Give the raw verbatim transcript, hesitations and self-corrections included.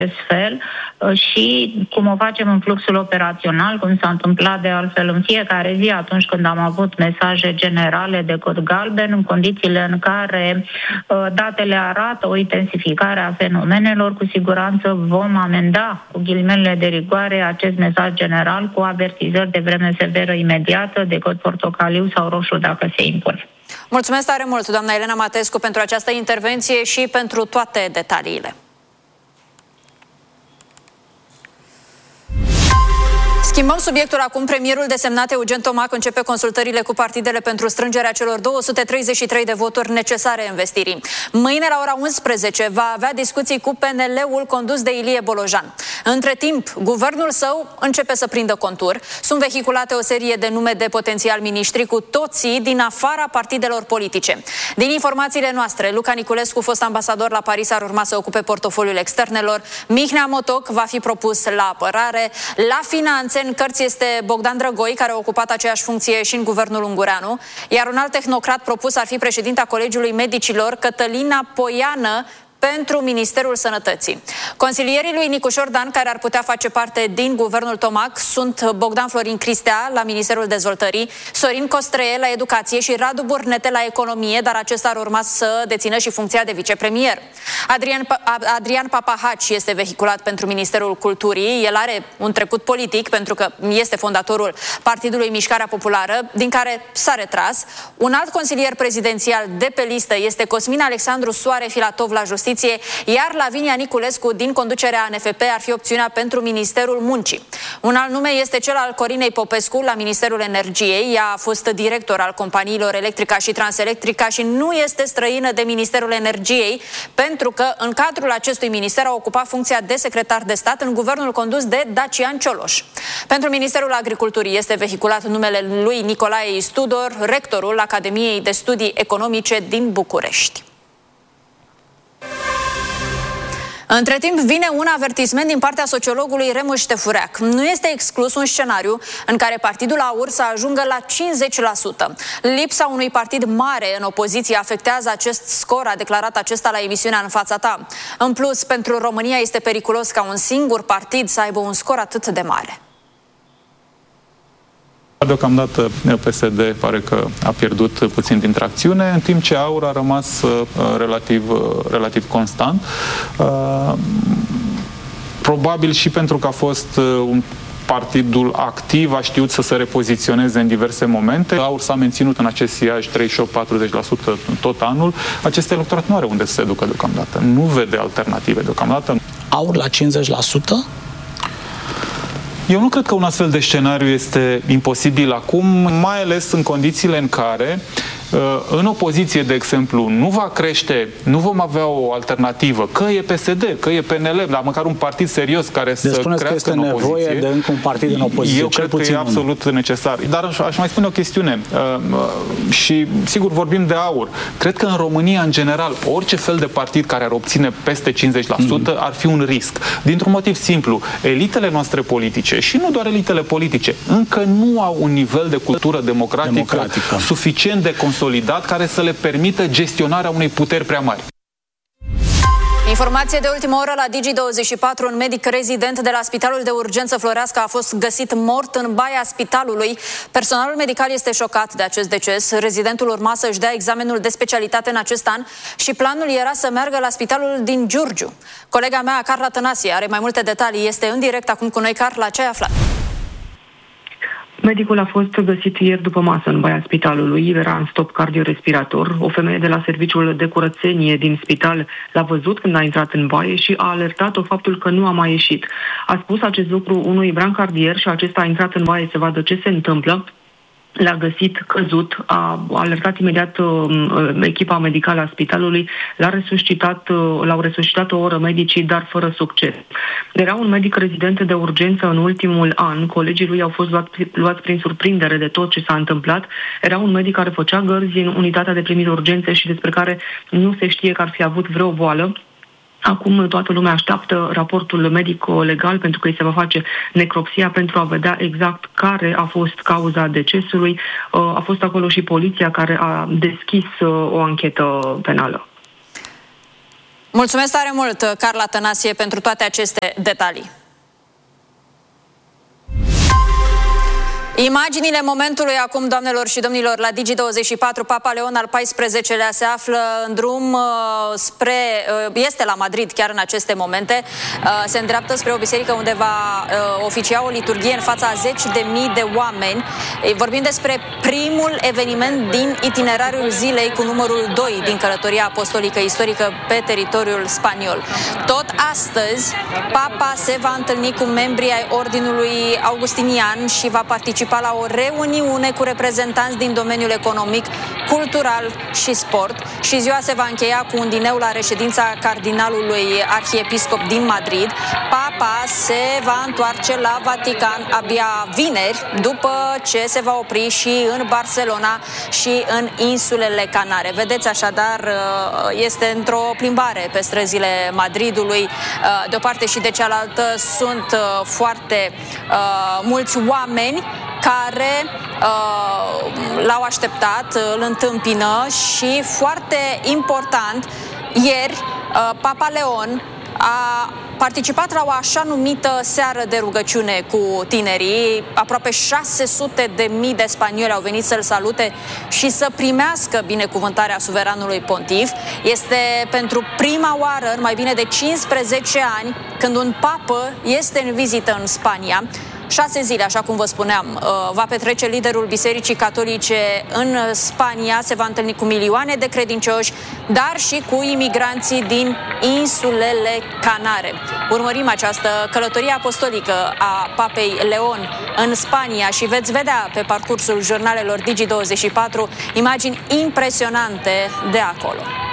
fel și cum o facem în fluxul operațional, cum s-a întâmplat de altfel în fiecare zi atunci când am avut mesaje generale de cod galben, în condițiile în care datele arată o intensificare a fenomenelor, cu siguranță vom amenda cu ghilimele de rigoare acest mesaj general cu avertizări de vreme severă imediată, de cod portocaliu sau roșu dacă se impune. Mulțumesc tare mult, doamna Elena Matescu, pentru această intervenție și pentru toate detaliile. Schimbăm subiectul acum. Premierul desemnat Eugen Tomac începe consultările cu partidele pentru strângerea celor două sute treizeci și trei de voturi necesare investirii. Mâine la ora unsprezece va avea discuții cu P N L-ul condus de Ilie Bolojan. Între timp, guvernul său începe să prindă contur. Sunt vehiculate o serie de nume de potențial miniștri, cu toții din afara partidelor politice. Din informațiile noastre, Luca Niculescu, fost ambasador la Paris, ar urma să ocupe portofoliul externelor. Mihnea Motoc va fi propus la apărare. La finanțe, în cărți, este Bogdan Drăgoi, care a ocupat aceeași funcție și în guvernul Ungureanu, iar un alt tehnocrat propus ar fi președinta Colegiului Medicilor, Cătălina Poiană, pentru Ministerul Sănătății. Consilierii lui Nicu Șordan, care ar putea face parte din guvernul Tomac, sunt Bogdan Florin Cristea la Ministerul Dezvoltării, Sorin Costree la Educație și Radu Burnete la Economie, dar acesta ar urma să dețină și funcția de vicepremier. Adrian, Adrian Papahaci este vehiculat pentru Ministerul Culturii. El are un trecut politic pentru că este fondatorul Partidului Mișcarea Populară, din care s-a retras. Un alt consilier prezidențial de pe listă este Cosmin Alexandru Soare Filatov la Justiție, iar Lavinia Niculescu din conducerea N F P ar fi opțiunea pentru Ministerul Muncii. Un alt nume este cel al Corinei Popescu la Ministerul Energiei. Ea a fost director al companiilor Electrica și Transelectrica și nu este străină de Ministerul Energiei, pentru că în cadrul acestui minister a ocupat funcția de secretar de stat în guvernul condus de Dacian Cioloș. Pentru Ministerul Agriculturii este vehiculat numele lui Nicolae Istudor, rectorul Academiei de Studii Economice din București. Între timp, vine un avertisment din partea sociologului Remus Ștefureac. Nu este exclus un scenariu în care Partidul Aur să ajungă la cincizeci la sută. Lipsa unui partid mare în opoziție afectează acest scor, a declarat acesta la emisiunea În Fața Ta. În plus, pentru România este periculos ca un singur partid să aibă un scor atât de mare. Deocamdată P S D pare că a pierdut puțin din tracțiune, în timp ce Aur a rămas uh, relativ, uh, relativ constant. Uh, probabil și pentru că a fost uh, un partidul activ, a știut să se repoziționeze în diverse momente. Aur s-a menținut în acest siaj treizeci și opt patruzeci la sută tot anul. Acest electorat nu are unde să se ducă deocamdată. Nu vede alternative deocamdată. Aur la cincizeci la sută? Eu nu cred că un astfel de scenariu este imposibil acum, mai ales în condițiile în care în opoziție, de exemplu, nu va crește, nu vom avea o alternativă, că e P S D, că e P N L, dar măcar un partid serios care deci să crească că este în opoziție. Nevoie de încă un partid în opoziție. Eu cred că e absolut unul. necesar. Dar aș, aș mai spune o chestiune și sigur vorbim de Aur. Cred că în România, în general, orice fel de partid care ar obține peste cincizeci la sută mm-hmm. ar fi un risc. Dintr-un motiv simplu, elitele noastre politice și nu doar elitele politice, încă nu au un nivel de cultură democratică, democratică. suficient de consolidat care să le permită gestionarea unei puteri prea mari. Informație de ultimă oră la Digi douăzeci și patru. Un medic rezident de la Spitalul de Urgență Floreasca a fost găsit mort în baia spitalului. Personalul medical este șocat de acest deces. Rezidentul urma să-și dea examenul de specialitate în acest an și planul era să meargă la spitalul din Giurgiu. Colega mea, Carla Tănasie, are mai multe detalii. Este în direct acum cu noi. Carla, ce ai aflat? Medicul a fost găsit ieri după masă în baia spitalului, era în stop cardiorespirator. O femeie de la serviciul de curățenie din spital l-a văzut când a intrat în baie și a alertat-o faptul că nu a mai ieșit. A spus acest lucru unui brancardier și acesta a intrat în baie să vadă ce se întâmplă. L-a găsit căzut, a alertat imediat uh, echipa medicală a spitalului, l-a resuscitat, uh, l-au resuscitat o oră medicii, dar fără succes. Era un medic rezident de urgență în ultimul an, colegii lui au fost luați, luați prin surprindere de tot ce s-a întâmplat. Era un medic care făcea gărzi în unitatea de primiri urgențe și despre care nu se știe că ar fi avut vreo boală. Acum toată lumea așteaptă raportul medico-legal pentru că îi se va face necropsia pentru a vedea exact care a fost cauza decesului. A fost acolo și poliția care a deschis o anchetă penală. Mulțumesc tare mult, Carla Tănasie, pentru toate aceste detalii. Imaginile momentului acum, doamnelor și domnilor, la Digi douăzeci și patru. Papa Leon al paisprezecelea se află în drum uh, spre, uh, este la Madrid chiar în aceste momente, uh, se îndreaptă spre o biserică unde va uh, oficia o liturghie în fața a zeci de mii de oameni. Vorbim despre primul eveniment din itinerariul zilei cu numărul doi din călătoria apostolică istorică pe teritoriul spaniol. Tot astăzi, Papa se va întâlni cu membrii ai Ordinului Augustinian și va participa la o reuniune cu reprezentanți din domeniul economic, cultural și sport și ziua se va încheia cu un dineu la reședința cardinalului arhiepiscop din Madrid. Papa se va întoarce la Vatican abia vineri, după ce se va opri și în Barcelona și în insulele Canare. Vedeți, așadar, este într-o plimbare pe străzile Madridului. De o parte și de cealaltă sunt foarte uh, mulți oameni care uh, l-au așteptat, îl întâmpină și, foarte important, ieri uh, Papa Leon a participat la o așa numită seară de rugăciune cu tinerii. Aproape șase sute de mii de spanioli au venit să-l salute și să primească binecuvântarea suveranului pontif. Este pentru prima oară în mai bine de cincisprezece ani când un papă este în vizită în Spania. Șase zile, așa cum vă spuneam, va petrece liderul Bisericii Catolice în Spania, se va întâlni cu milioane de credincioși, dar și cu imigranții din insulele Canare. Urmărim această călătorie apostolică a Papei Leon în Spania și veți vedea pe parcursul jurnalelor Digi douăzeci și patru imagini impresionante de acolo.